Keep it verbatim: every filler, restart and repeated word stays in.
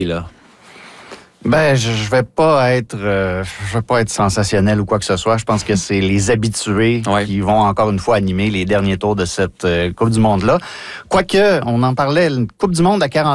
là? Ben, je, je vais pas être, euh, je vais pas être sensationnel ou quoi que ce soit. Je pense que c'est les habitués Ouais. qui vont encore une fois animer les derniers tours de cette euh, Coupe du Monde-là. Quoique, on en parlait, une Coupe du Monde à quarante